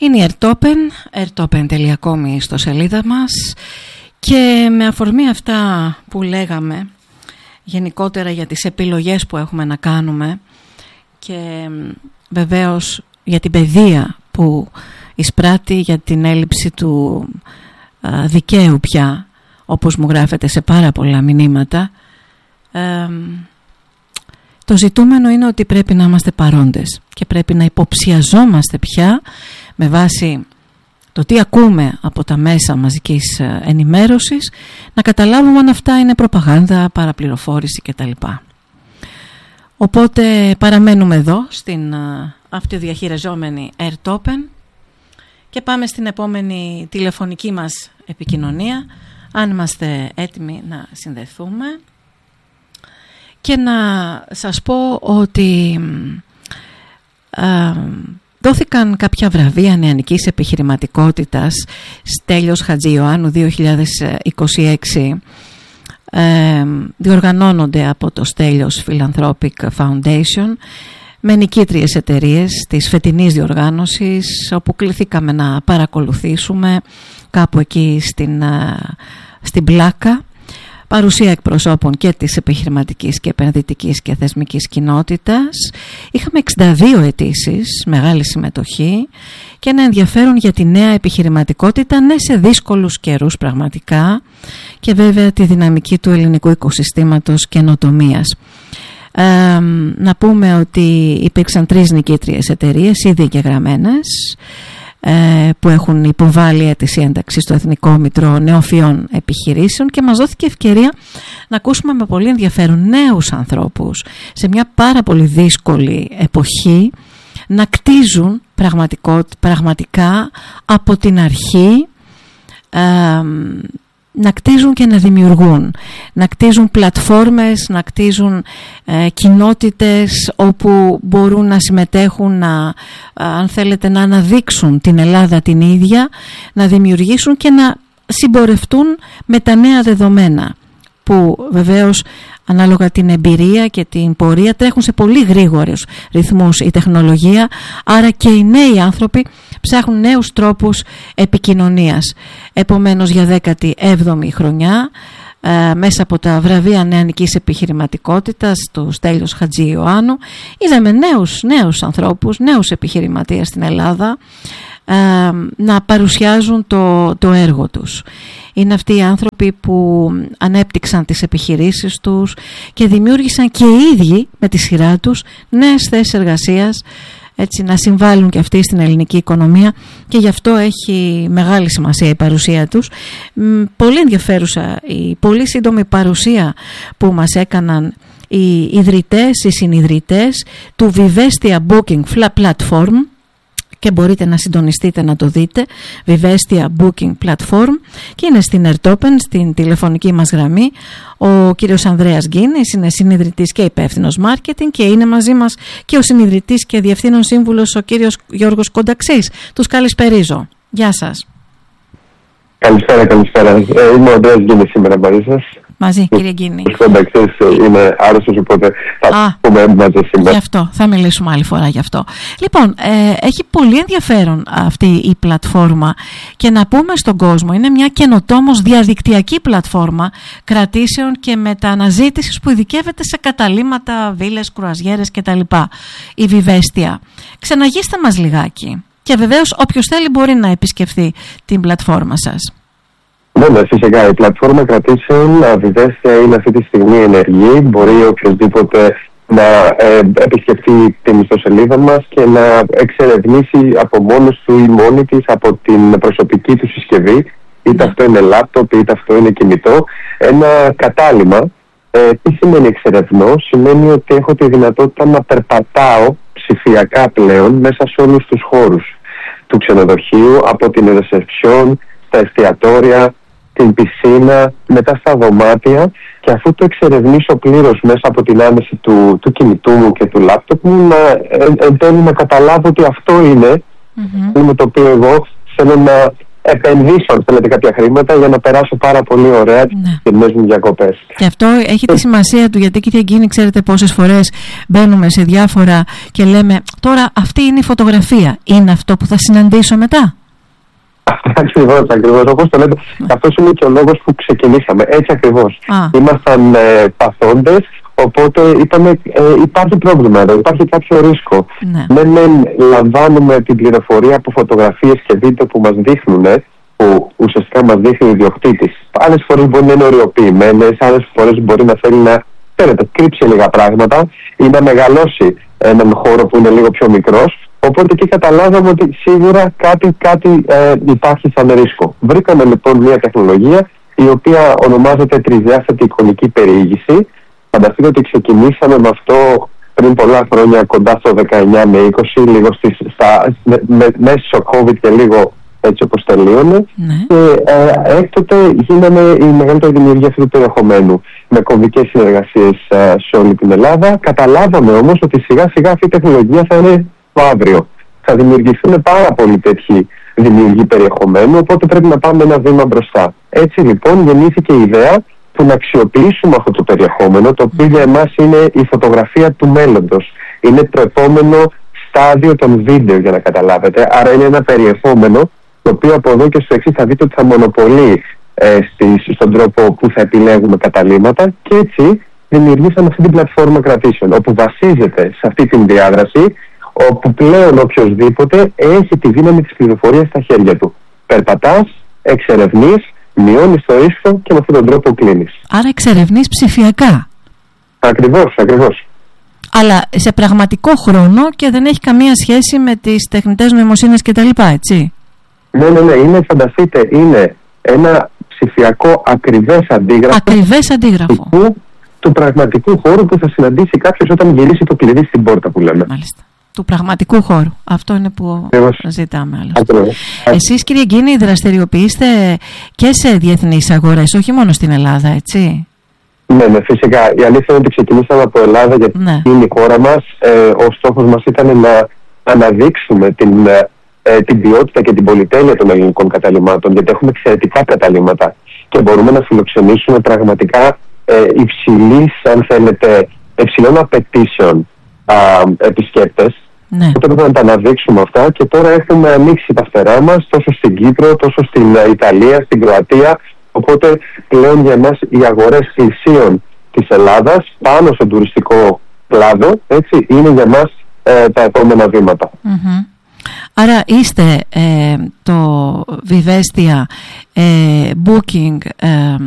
Είναι η airtopen.com η ιστοσελίδα μας, και με αφορμή αυτά που λέγαμε γενικότερα για τις επιλογές που έχουμε να κάνουμε και βεβαίως για την παιδεία που εισπράττει, για την έλλειψη του δικαίου πια, όπως μου γράφεται σε πάρα πολλά μηνύματα, το ζητούμενο είναι ότι πρέπει να είμαστε παρόντες και πρέπει να υποψιαζόμαστε πια με βάση το τι ακούμε από τα μέσα μαζικής ενημέρωσης, να καταλάβουμε αν αυτά είναι προπαγάνδα, παραπληροφόρηση κτλ. Οπότε παραμένουμε εδώ στην αυτοδιαχειριζόμενη airtopen και πάμε στην επόμενη τηλεφωνική μας επικοινωνία, αν είμαστε έτοιμοι να συνδεθούμε. Και να σας πω ότι δόθηκαν κάποια βραβεία νεανικής επιχειρηματικότητας Στέλιος Χατζιωάννου 2026, διοργανώνονται από το Στέλιος Philanthropic Foundation με νικήτριες εταιρείες της φετινής διοργάνωσης, όπου κληθήκαμε να παρακολουθήσουμε κάπου εκεί στην Πλάκα. Παρουσία εκπροσώπων και της επιχειρηματικής και επενδυτικής και θεσμικής κοινότητας. Είχαμε 62 αιτήσεις, μεγάλη συμμετοχή και ένα ενδιαφέρον για τη νέα επιχειρηματικότητα, ναι, σε δύσκολους καιρούς πραγματικά, και βέβαια τη δυναμική του ελληνικού οικοσυστήματος καινοτομίας. Να πούμε ότι υπήρξαν 3 νικήτριες εταιρείες ήδη εγγεγραμμένες, που έχουν υποβάλει αίτηση ένταξη στο Εθνικό Μητρό Νεοφυών Επιχειρήσεων, και μας δόθηκε ευκαιρία να ακούσουμε με πολύ ενδιαφέρον νέους ανθρώπους σε μια πάρα πολύ δύσκολη εποχή να κτίζουν πραγματικά από την αρχή, να κτίζουν και να δημιουργούν, να κτίζουν πλατφόρμες, να κτίζουν κοινότητες όπου μπορούν να συμμετέχουν, αν θέλετε, να αναδείξουν την Ελλάδα την ίδια, να δημιουργήσουν και να συμπορευτούν με τα νέα δεδομένα, που βεβαίως ανάλογα την εμπειρία και την πορεία τρέχουν σε πολύ γρήγορους ρυθμούς η τεχνολογία, άρα και οι νέοι άνθρωποι ψάχνουν νέους τρόπους επικοινωνίας. Επομένως, για 17η χρονιά, μέσα από τα βραβεία νεανικής επιχειρηματικότητας του Στέλιος Χατζιωάννου, είδαμε νέους ανθρώπους, νέους επιχειρηματίες στην Ελλάδα να παρουσιάζουν το έργο τους. Είναι αυτοί οι άνθρωποι που ανέπτυξαν τις επιχειρήσεις τους και δημιούργησαν και οι ίδιοι με τη σειρά τους νέες θέσεις εργασίας, έτσι να συμβάλλουν και αυτοί στην ελληνική οικονομία, και γι' αυτό έχει μεγάλη σημασία η παρουσία τους. Πολύ ενδιαφέρουσα η πολύ σύντομη παρουσία που μας έκαναν οι ιδρυτές, οι συνιδρυτές του Vivestia Booking Platform, και μπορείτε να συντονιστείτε να το δείτε, Vivestia Booking Platform, και είναι στην airtopen, στην τηλεφωνική μας γραμμή, ο κύριος Ανδρέας Γκίνης, είναι συνιδρυτής και υπεύθυνος marketing, και είναι μαζί μας και ο συνιδρυτής και διευθύνων σύμβουλος ο κύριος Γιώργος Κονταξής. Τους καλησπερίζω. Γεια σας. Καλησπέρα. Είμαι ο Ανδρέας Γκίνης σήμερα μαζί σας. Μαζί, κύριε Γκίνη. Ο Κονταξής είναι άρρωστος, οπότε θα πούμε μαζί σήμερα. Γι' αυτό, θα μιλήσουμε άλλη φορά γι' αυτό. Λοιπόν, έχει πολύ ενδιαφέρον αυτή η πλατφόρμα, και να πούμε στον κόσμο, είναι μια καινοτόμως διαδικτυακή πλατφόρμα κρατήσεων και μεταναζήτησης που ειδικεύεται σε καταλύματα, βίλες, κρουαζιέρες κτλ. Η Vivestia. Ξεναγήστε μας λιγάκι. Και βεβαίως όποιος θέλει μπορεί να επισκεφθεί την πλατφόρμα σας. Ναι, φυσικά. Η πλατφόρμα κρατήσεων Vivestia είναι αυτή τη στιγμή ενεργή. Μπορεί οποιοδήποτε να επισκεφτεί την ιστοσελίδα μας και να εξερευνήσει από μόνος του ή μόνη της από την προσωπική του συσκευή, είτε αυτό είναι λάπτοπ είτε αυτό είναι κινητό, ένα κατάλημα. Τι σημαίνει εξερευνώ? Σημαίνει ότι έχω τη δυνατότητα να περπατάω ψηφιακά πλέον μέσα σε όλους τους χώρους του ξενοδοχείου, από την ρεσεψιόν, τα εστιατόρια, την πισίνα, μετά στα δωμάτια, και αφού το εξερευνήσω πλήρως μέσα από την άμεση του κινητού μου και του λάπτοπ μου, εν τέλει να καταλάβω ότι αυτό είναι με το οποίο εγώ θέλω να επενδύσω, αν θέλετε, κάποια χρήματα για να περάσω πάρα πολύ ωραία τις χειμερινές μου διακοπές. Και αυτό έχει τη σημασία του, γιατί κυρία Γκίνη, ξέρετε πόσες φορές μπαίνουμε σε διάφορα και λέμε τώρα αυτή είναι η φωτογραφία, είναι αυτό που θα συναντήσω μετά. Ακριβώς. Όπως το λέτε, αυτός είναι και ο λόγος που ξεκινήσαμε. Έτσι ακριβώς. Ήμασταν παθόντες, οπότε είπαμε υπάρχει πρόβλημα εδώ, υπάρχει κάποιο ρίσκο. Δεν λαμβάνουμε την πληροφορία από φωτογραφίες και βίντεο που μας δείχνουν, που ουσιαστικά μας δείχνει ο ιδιοκτήτης. Άλλες φορές μπορεί να είναι οριοποιημένες, άλλες φορές μπορεί να θέλει να κρύψει λίγα πράγματα ή να μεγαλώσει έναν χώρο που είναι λίγο πιο μικρός. Οπότε εκεί καταλάβαμε ότι σίγουρα κάτι υπάρχει σαν ρίσκο. Βρήκαμε λοιπόν μια τεχνολογία η οποία ονομάζεται τρισδιάστατη εικονική περιήγηση. Φανταστείτε ότι ξεκινήσαμε με αυτό πριν πολλά χρόνια, κοντά στο 19 με 20, λίγο μέσα στο COVID και λίγο έτσι όπως τελείωνε. Και έκτοτε γίναμε η μεγαλύτερη δημιουργία αυτού του περιεχομένου με κομβικές συνεργασίες σε όλη την Ελλάδα. Καταλάβαμε όμως ότι σιγά σιγά αυτή η τεχνολογία θα είναι το αύριο. Θα δημιουργηθούν πάρα πολλοί τέτοιοι δημιουργοί περιεχομένου, οπότε πρέπει να πάμε ένα βήμα μπροστά. Έτσι λοιπόν γεννήθηκε η ιδέα του να αξιοποιήσουμε αυτό το περιεχόμενο, το οποίο για εμάς είναι η φωτογραφία του μέλλοντος. Είναι το επόμενο στάδιο των βίντεο, για να καταλάβετε. Άρα είναι ένα περιεχόμενο το οποίο από εδώ και στο εξής θα δείτε ότι θα μονοπολεί στον τρόπο που θα επιλέγουμε καταλήμματα, και έτσι δημιουργήσαμε αυτή την πλατφόρμα κρατήσεων, όπου βασίζεται σε αυτή την διάδραση, όπου πλέον οποιοσδήποτε έχει τη δύναμη της πληροφορίας στα χέρια του. Περπατάς, εξερευνείς, μειώνεις το ρίσκο και με αυτόν τον τρόπο κλείνεις. Άρα εξερευνείς ψηφιακά. Ακριβώς. Αλλά σε πραγματικό χρόνο και δεν έχει καμία σχέση με τις τεχνητές νοημοσύνες κτλ, έτσι. Ναι. Φανταστείτε, είναι ένα ψηφιακό ακριβές αντίγραφο. Του πραγματικού χώρου που θα συναντήσει κάποιος όταν γυρίσει το κλειδί στην πόρτα, που λέμε. Μάλιστα. Του πραγματικού χώρου. Αυτό είναι που ζητάμε. Εσείς, κύριε Γκίνη, δραστηριοποιείστε και σε διεθνείς αγορές, όχι μόνο στην Ελλάδα, έτσι. Ναι, φυσικά. Η αλήθεια είναι ότι ξεκινήσαμε από Ελλάδα, γιατί είναι η χώρα μας. Ο στόχος μας ήταν να αναδείξουμε την ποιότητα και την πολυτέλεια των ελληνικών καταλυμάτων, γιατί έχουμε εξαιρετικά καταλύματα και μπορούμε να φιλοξενήσουμε πραγματικά υψηλών απαιτήσεων επισκέπτες. Οπότε πρέπει να τα αναδείξουμε αυτά, και τώρα έχουμε ανοίξει τα φτερά μας τόσο στην Κύπρο, τόσο στην Ιταλία, στην Κροατία. Οπότε πλέον για εμάς οι αγορές πλησίων της Ελλάδας πάνω στον τουριστικό κλάδο, έτσι, είναι για μας τα επόμενα βήματα. Άρα είστε το Vivestia Booking